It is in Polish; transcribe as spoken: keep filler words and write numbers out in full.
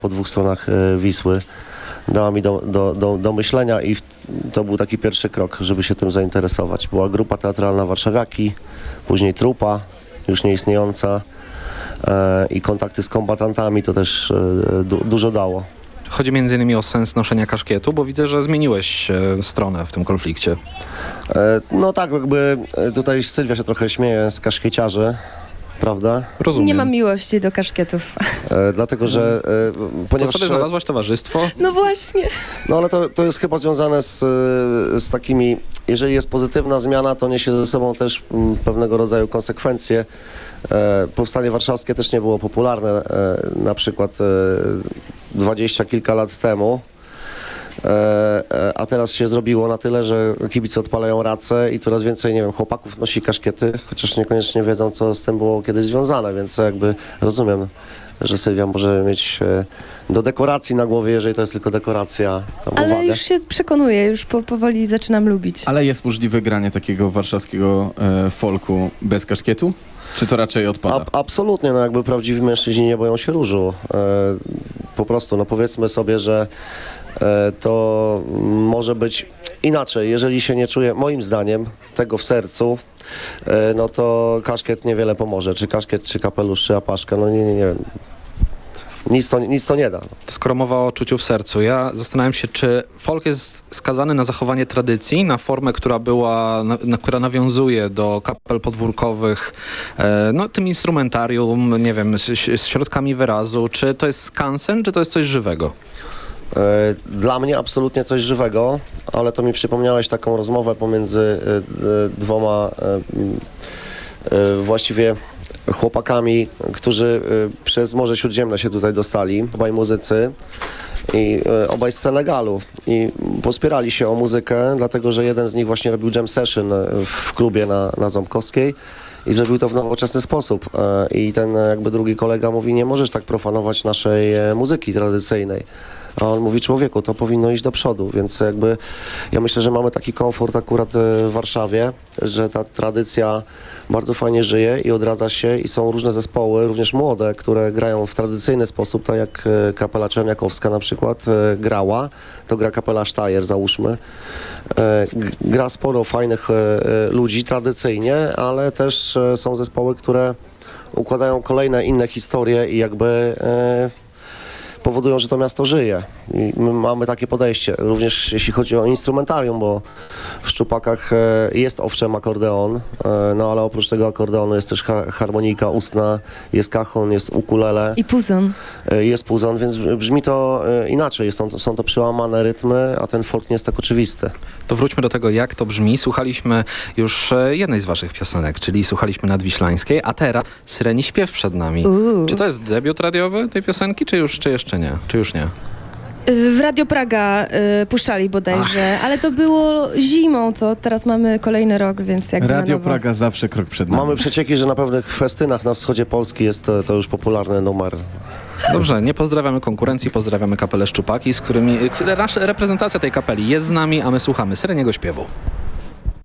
po dwóch stronach e, Wisły. Dała mi do, do, do, do myślenia i w, to był taki pierwszy krok, żeby się tym zainteresować. Była grupa teatralna Warszawiaki, później trupa, już nieistniejąca e, i kontakty z kombatantami to też e, du, dużo dało. Chodzi między innymi o sens noszenia kaszkietu, bo widzę, że zmieniłeś e, stronę w tym konflikcie. E, no tak, jakby e, tutaj Sylwia się trochę śmieje z kaszkieciarzy, prawda? Rozumiem. Nie mam miłości do kaszkietów. E, dlatego, że e, To ponieważ... sobie znalazłaś towarzystwo? No właśnie. No ale to, to jest chyba związane z, z takimi, jeżeli jest pozytywna zmiana, to niesie ze sobą też m, pewnego rodzaju konsekwencje. E, powstanie warszawskie też nie było popularne, e, na przykład e, dwadzieścia kilka lat temu. E, e, a teraz się zrobiło na tyle, że kibice odpalają racę i coraz więcej, nie wiem, chłopaków nosi kaszkiety, chociaż niekoniecznie wiedzą, co z tym było kiedyś związane, więc jakby rozumiem, że Sylwia może mieć e, do dekoracji na głowie, jeżeli to jest tylko dekoracja, tam Ale uwagę. już się przekonuję, już po, powoli zaczynam lubić. Ale jest możliwe granie takiego warszawskiego e, folku bez kaszkietu? Czy to raczej odpada? A, absolutnie, no jakby prawdziwi mężczyźni nie boją się różu. E, po prostu, no powiedzmy sobie, że e, to może być inaczej. Jeżeli się nie czuje, moim zdaniem, tego w sercu, e, no to kaszkiet niewiele pomoże. Czy kaszkiet, czy kapelusz, czy apaszka, no nie, nie, nie wiem. Nic to, nic to nie da. Skoro mowa o czuciu w sercu, ja zastanawiam się, czy folk jest skazany na zachowanie tradycji, na formę, która była, na, na, która nawiązuje do kapel podwórkowych, e, no tym instrumentarium, nie wiem, z, z środkami wyrazu, czy to jest skansen, czy to jest coś żywego? E, Dla mnie absolutnie coś żywego, ale to mi przypomniałeś taką rozmowę pomiędzy e, e, dwoma e, e, właściwie chłopakami, którzy y, przez Morze Śródziemne się tutaj dostali, obaj muzycy i y, obaj z Senegalu i pospierali się o muzykę, dlatego że jeden z nich właśnie robił jam session w klubie na, na Ząbkowskiej i zrobił to w nowoczesny sposób y, i ten jakby drugi kolega mówi, nie możesz tak profanować naszej y, muzyki tradycyjnej. A on mówi, człowieku, to powinno iść do przodu, więc jakby ja myślę, że mamy taki komfort akurat w Warszawie, że ta tradycja bardzo fajnie żyje i odradza się i są różne zespoły, również młode, które grają w tradycyjny sposób, tak jak kapela Czerniakowska na przykład grała, to gra kapela Sztajer, załóżmy. Gra sporo fajnych ludzi tradycyjnie, ale też są zespoły, które układają kolejne inne historie i jakby powodują, że to miasto żyje. I my mamy takie podejście, również jeśli chodzi o instrumentarium, bo w Szczupakach e, jest owszem akordeon, e, no ale oprócz tego akordeonu jest też ha harmonika ustna, jest cajon, jest ukulele, I puzon. e, jest puzon, więc brzmi to e, inaczej, są to, są to przełamane rytmy, a ten folk nie jest tak oczywisty. To wróćmy do tego, jak to brzmi. Słuchaliśmy już e, jednej z waszych piosenek, czyli słuchaliśmy Nadwiślańskiej, a teraz Syreni Śpiew przed nami. Uuu. Czy to jest debiut radiowy tej piosenki, czy już, czy jeszcze nie? Czy już nie? W Radio Praga y, puszczali bodajże, ale to było zimą, to teraz mamy kolejny rok, więc jakby Radio na nowo. Praga zawsze krok przed nami. Mamy przecieki, że na pewnych festynach na wschodzie Polski jest to, to już popularny numer. Dobrze, nie pozdrawiamy konkurencji, pozdrawiamy kapelę Szczupaki, z którymi, która reprezentacja tej kapeli jest z nami, a my słuchamy Syreniego Śpiewu.